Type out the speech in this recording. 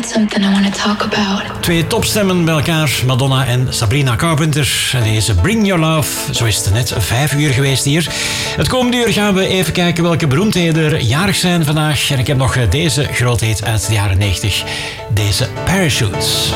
something I want to talk about. Twee topstemmen bij elkaar, Madonna en Sabrina Carpenter. En deze Bring Your Love, zo is het net 5 uur geweest hier. Het komende uur gaan we even kijken welke beroemdheden er jarig zijn vandaag. En ik heb nog deze grootheid uit de jaren 90. Deze Parachutes.